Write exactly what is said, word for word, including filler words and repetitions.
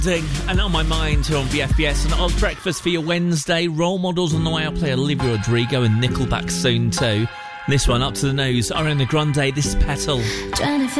And On My Mind here on V F B S and Oz Breakfast for your Wednesday. Role models on the way. I'll play Olivia Rodrigo and Nickelback soon too. This one, Up to the Nose, Ariana Grande, This Petal. Trying to